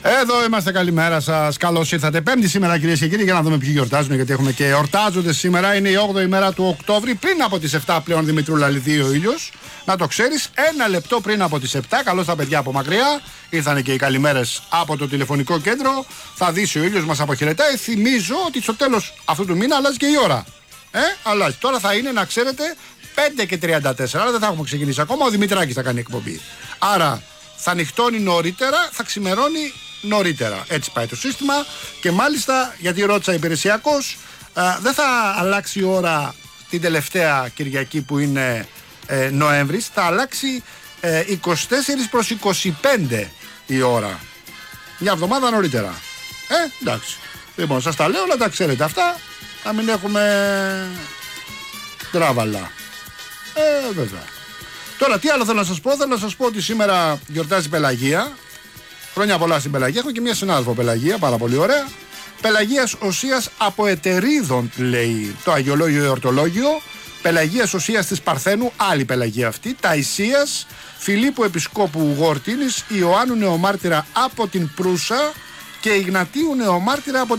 Εδώ είμαστε, καλημέρα σας. Καλώς ήρθατε. Πέμπτη σήμερα, κυρίες και κύριοι, για να δούμε ποιοι γιορτάζουν. Γιατί έχουμε και εορτάζονται σήμερα. Είναι η 8η μέρα του Οκτώβρη. Πριν από τις 7 πλέον, Δημητρούλα, λυθεί ο ήλιος. Να το ξέρεις, ένα λεπτό πριν από τις 7. Καλώς τα παιδιά από μακριά. Ήρθανε και οι καλημέρες από το τηλεφωνικό κέντρο. Θα δεις ο ήλιος μας αποχαιρετάει. Θυμίζω ότι στο τέλος αυτού του μήνα αλλάζει και η ώρα. Αλλάζει. Τώρα θα είναι, να ξέρετε, 5:34. Αλλά δεν θα έχουμε ξεκινήσει ακόμα. Ο Δημητράκης θα κάνει εκπομπή. Άρα θα νυχτώνει νωρίτερα, θα ξημερώνει νωρίτερα. Έτσι πάει το σύστημα. Και μάλιστα, γιατί ρώτησα υπηρεσιακώς, δεν θα αλλάξει η ώρα την τελευταία Κυριακή που είναι Νοέμβρης. Θα αλλάξει 24 προς 25 η ώρα. Μια εβδομάδα νωρίτερα. Εντάξει. Λοιπόν, σας τα λέω, αλλά τα ξέρετε αυτά. Να μην έχουμε τράβαλα. Βέβαια. Τώρα, τι άλλο θέλω να σας πω. Θέλω να σας πω ότι σήμερα γιορτάζει Πελαγία. Χρόνια πολλά στην Πελαγία. Έχω και μια συνάδελφο Πελαγία, πάρα πολύ ωραία. Πελαγίας Οσίας από Ετερίδων, λέει το Αγιολόγιο Εορτολόγιο. Πελαγίας Οσίας της Παρθένου, άλλη Πελαγία αυτή. Ταϊσίας, Φιλίππου Επισκόπου Γορτίνης, Ιωάννου Νεομάρτυρα από την Προύσα και Ιγνατίου Νεομάρτυρα από